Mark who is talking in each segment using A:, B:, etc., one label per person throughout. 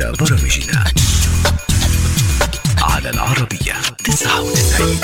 A: إلى برامجنا على العربية 99.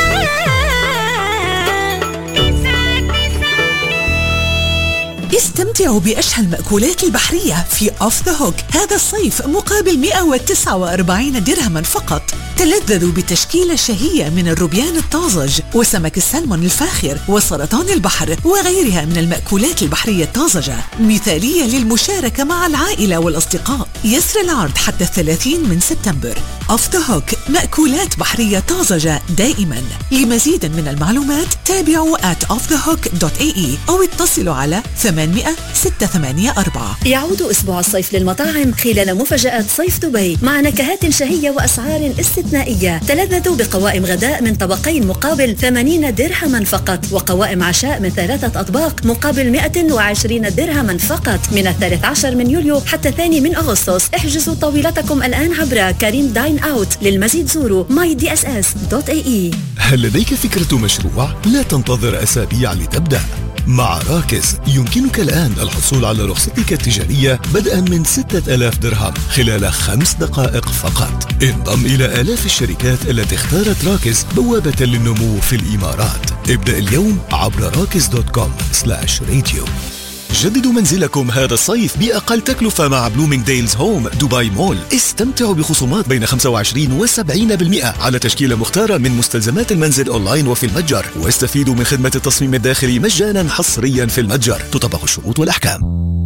B: استمتعوا بأشهى المأكولات البحرية في أوف ذا هوك هذا الصيف مقابل 149 درهما فقط. تلذذوا بتشكيلة شهية من الروبيان الطازج وسمك السلمون الفاخر وسرطان البحر وغيرها من المأكولات البحرية الطازجة، مثالية للمشاركة مع العائلة والأصدقاء. يسر العرض حتى 30 من سبتمبر. أوف ذا هوك، مأكولات بحرية طازجة دائما. لمزيد من المعلومات تابعوا @offthehook.ae أو اتصلوا على 800-684.
C: يعود أسبوع الصيف للمطاعم خلال مفاجآت صيف دبي مع نكهات شهية وأسعار استثنائية. تلذذوا بقوائم غداء من طبقين مقابل 80 درهما فقط، وقوائم عشاء من 3 أطباق مقابل 120 درهما فقط. من 13 من يوليو حتى 2 من أغسطس. احجزوا طاولتكم الآن عبر كريم داين أوت. للمزيد زوروا mydss.ae.
D: هل لديك فكرة مشروع؟ لا تنتظر أسابيع لتبدأ. مع راكز يمكنك الآن الحصول على رخصتك التجارية بدءا من 6000 درهم خلال 5 دقائق فقط. انضم إلى آلاف الشركات التي اختارت راكز بوابة للنمو في الإمارات. ابدأ اليوم عبر rakis.com/radio. جددوا منزلكم هذا الصيف بأقل تكلفة مع بلومينغديلز هوم دبي مول. استمتعوا بخصومات بين 25 و70% على تشكيلة مختارة من مستلزمات المنزل أونلاين وفي المتجر، واستفيدوا من خدمة التصميم الداخلي مجانا حصريا في المتجر. تطبق الشروط والأحكام.